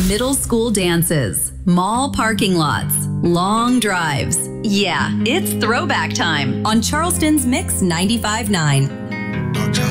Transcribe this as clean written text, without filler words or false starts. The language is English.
Middle school dances, mall parking lots, long drives. Yeah, it's throwback time on Charleston's Mix 95.9.